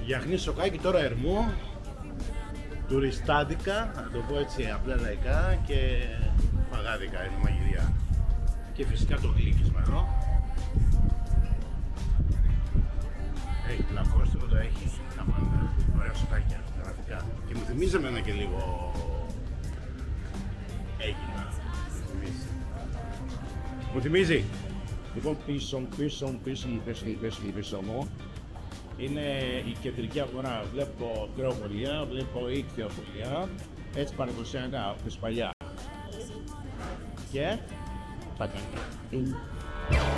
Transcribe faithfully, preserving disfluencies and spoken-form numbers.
Γιαχνί Σοκάκι, τώρα Ερμού, τουριστάδικα, να το πω έτσι απλά λαϊκά, και φαγάδικα είναι μαγειρία. Και φυσικά το γλύκισμα εδώ. Έχει πλακόστροντα, έχει τα πάντα, ωραία σοκάκια, γραφικά. Και μου θυμίζει εμένα και λίγο Έγινα. Μου θυμίζει. Λοιπόν, πίσω, πίσω, πίσω, πίσω, πίσω, πίσω μου. Είναι η κεντρική αγορά. Βλέπω κρεοπολία, βλέπω οικειοπολία. Έτσι παραδοσιακά, όπως παλιά. Και... πατάκι.